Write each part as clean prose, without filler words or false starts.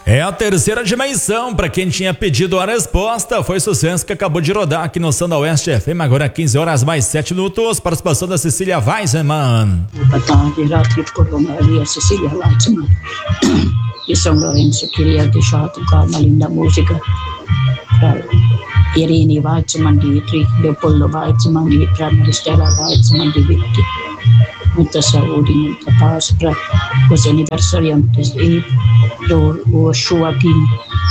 É a terceira dimensão, para quem tinha pedido a resposta, foi sucesso que acabou de rodar aqui no Sanda Oeste FM, agora 15 horas mais 7 minutos, participação da Cecília Weissman. Boa tarde, rádio por Maria Cecília Weissman. E São Lourenço queria deixar tocar uma linda música para Irene Weissman de Itri, Leopoldo Weissman e para Maristela Weissman de Vitti. Muita saúde, muita paz para os aniversariantes e do Joaquim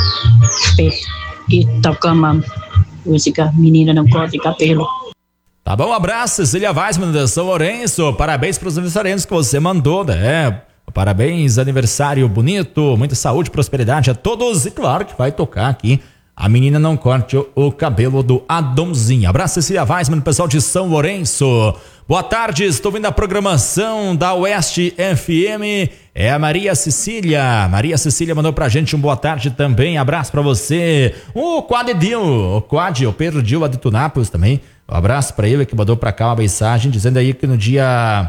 e tocar uma música Menina Não Corta Cabelo. Tá bom, um abraço, Cecília Weissman de São Lourenço, parabéns para os aniversariantes que você mandou, né? Parabéns, aniversário bonito, muita saúde, prosperidade a todos e claro que vai tocar aqui A Menina Não Corte o Cabelo do Adãozinho. Abraço, Cecília Weissman, pessoal de São Lourenço. Boa tarde, estou vendo a programação da Oeste FM, é a Maria Cecília. Maria Cecília mandou pra gente um boa tarde também, abraço pra você. O Perdil, a de Tunápolis também, um abraço pra ele que mandou pra cá uma mensagem dizendo aí que no dia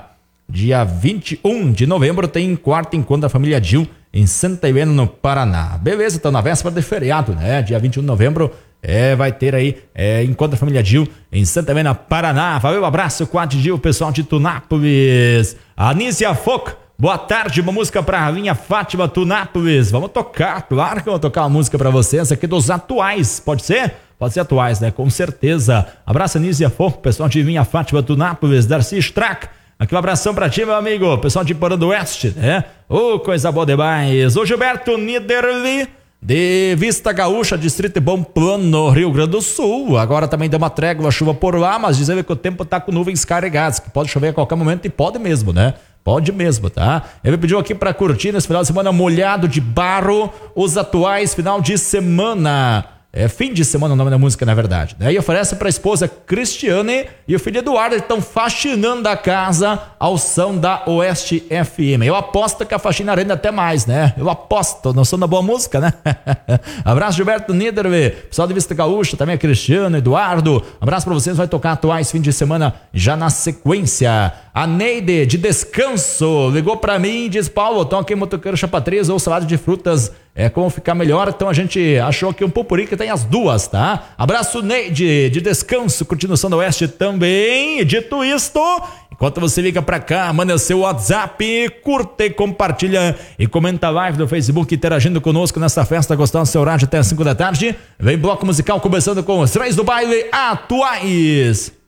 21 de novembro tem quarto encontro da família Dil em Santa Helena, no Paraná. Beleza, então na véspera de feriado, né? Dia 21 de novembro vai ter aí encontro da família Dil em Santa Helena, Paraná. Valeu, um abraço, Quad Dil, pessoal de Tunápolis. Anísia Foc, boa tarde, uma música pra Rainha Fátima, Tunápolis. Vamos tocar, claro que eu vou tocar uma música pra vocês aqui dos atuais, pode ser? Pode ser atuais, né? Com certeza. Abraço, Anísia Foc, pessoal de Rainha Fátima, Tunápolis. Darcy Strack, aqui um abração pra ti, meu amigo, pessoal de Porã do Oeste, né? Coisa boa demais. O Gilberto Niederli, de Vista Gaúcha, distrito de Bom Plano, Rio Grande do Sul. Agora também deu uma trégua, chuva por lá, mas dizendo que o tempo tá com nuvens carregadas, que pode chover a qualquer momento e pode mesmo, né? Pode mesmo, tá? Ele pediu aqui pra curtir nesse final de semana molhado de barro, os atuais final de semana. Fim de semana o nome da música, na verdade, né? E oferece pra esposa Cristiane e o filho Eduardo, estão faxinando a casa ao som da Oeste FM. Eu aposto que a faxina rende até mais, né? Eu aposto, não sou da boa música, né? Abraço, Gilberto Niederle, pessoal de Vista Gaúcha, também a Cristiane, Eduardo, abraço pra vocês, vai tocar atuais fim de semana já na sequência. A Neide, de Descanso, ligou pra mim e diz: Paulo, tô aqui em Motoqueiro Chapatriz ou salada de frutas, como ficar melhor? Então a gente achou aqui um popurrí que tem as duas, tá? Abraço, Neide, de Descanso, curtindo o Sanda Oeste também. Dito isto, enquanto você liga pra cá, manda seu WhatsApp, curte, compartilha e comenta a live do Facebook, interagindo conosco nessa festa gostosa do seu rádio até as 5 da tarde. Vem bloco musical começando com os Três do Baile atuais.